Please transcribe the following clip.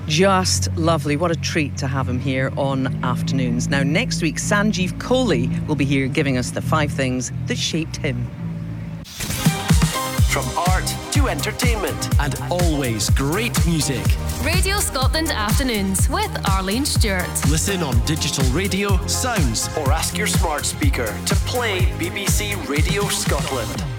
Just lovely. What a treat to have him here on Afternoons. Now, next week, Sanjeev Kohli will be here giving us the 5 things that shaped him. From art to entertainment and always great music. Radio Scotland Afternoons with Arlene Stewart. Listen on digital radio, sounds, or ask your smart speaker to play BBC Radio Scotland.